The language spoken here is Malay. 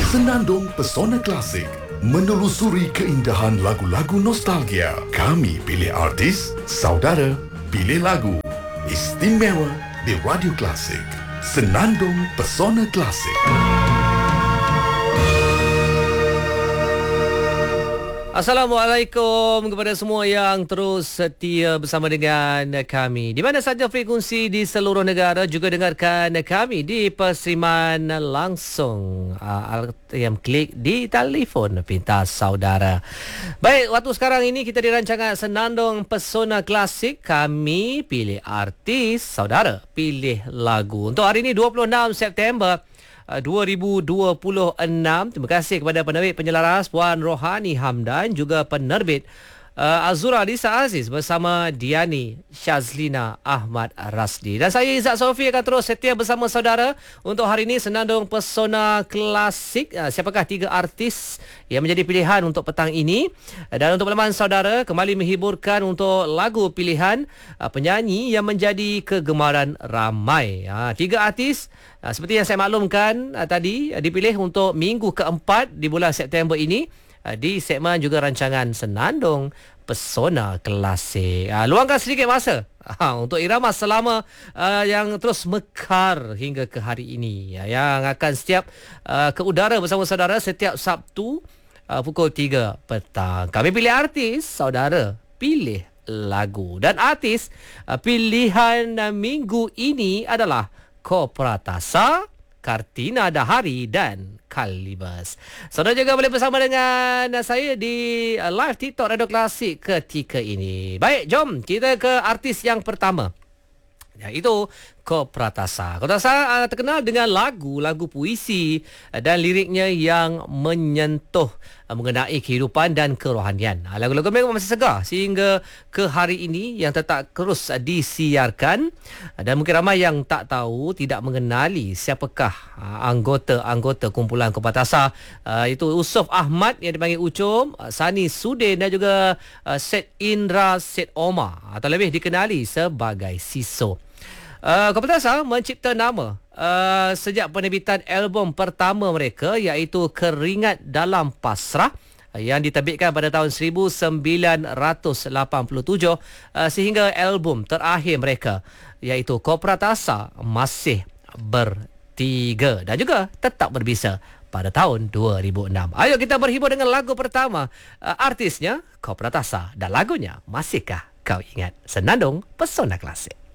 Senandung Pesona Klasik, menelusuri keindahan lagu-lagu nostalgia. Kami pilih artis, saudara pilih lagu. Istimewa di Radio Klasik. Senandung Pesona Klasik. Assalamualaikum kepada semua yang terus setia bersama dengan kami. Di mana saja frekuensi di seluruh negara juga dengarkan kami di perseriman langsung. Yang klik di telefon pintar saudara. Baik, waktu sekarang ini kita di rancangan Senandung Pesona Klasik. Kami pilih artis, saudara pilih lagu. Untuk hari ini 26 September 2026. Terima kasih kepada penerbit penyelaras Puan Rohani Hamdan, juga penerbit Azura Lisa Aziz bersama Diani Syazlina Ahmad Rasdi. Dan saya Izzat Sofi akan terus setia bersama saudara untuk hari ini Senandung Pesona Klasik. Siapakah 3 artis yang menjadi pilihan untuk petang ini? Dan untuk pengalaman saudara, kembali menghiburkan untuk lagu pilihan penyanyi yang menjadi kegemaran ramai. 3 artis seperti yang saya maklumkan tadi dipilih untuk minggu keempat di bulan September ini di segmen juga rancangan Senandung Pesona Klasik. Luangkan sedikit masa untuk irama selama yang terus mekar hingga ke hari ini, yang akan setiap ke udara bersama saudara setiap Sabtu pukul 3 petang. Kami pilih artis, saudara pilih lagu. Dan artis pilihan minggu ini adalah Ko Pratasa, Kartina Dahari dan Kalibas. Saudara juga boleh bersama dengan saya di live TikTok Radio Klasik ketika ini. Baik, jom kita ke artis yang pertama, iaitu Ko Pratasa. Ko Pratasa terkenal dengan lagu puisi dan liriknya yang menyentuh mengenai kehidupan dan kerohanian. Lagu-lagu memang masih segar sehingga ke hari ini yang tetap terus disiarkan. Dan mungkin ramai yang tak tahu, tidak mengenali siapakah anggota kumpulan Ko Pratasa. Itu Yusof Ahmad yang dipanggil Ucom, Sani Sudin dan juga Syed Indra Syed Omar, atau lebih dikenali sebagai Siso. Ko Pratasa mencipta nama sejak penerbitan album pertama mereka, iaitu Keringat Dalam Pasrah, yang diterbitkan pada tahun 1987 sehingga album terakhir mereka, iaitu Ko Pratasa Masih Bertiga, dan juga tetap berbisa pada tahun 2006. Ayo kita berhibur dengan lagu pertama, artisnya Ko Pratasa dan lagunya Masihkah Kau Ingat. Senandung Pesona Klasik.